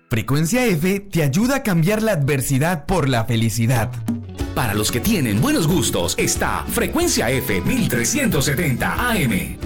Frecuencia F te ayuda a cambiar la adversidad por la felicidad. Para los que tienen buenos gustos está Frecuencia F 1370 AM.